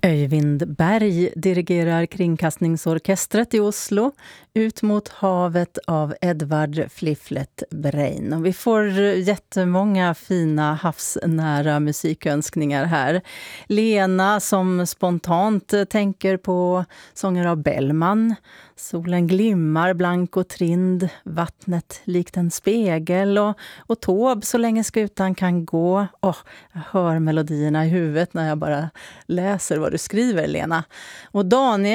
Öyvind Berg dirigerar kringkastningsorkestret i Oslo ut mot havet av Edvard Flifflet Brein. Och vi får jättemånga fina havsnära musikönskningar här. Lena som spontant tänker på sånger av Bellman. Solen glimmar blank och trind, vattnet likt en spegel och Tåb så länge skutan kan gå. Jag hör melodierna i huvudet när jag bara läser vad du skriver, Lena. Och Daniel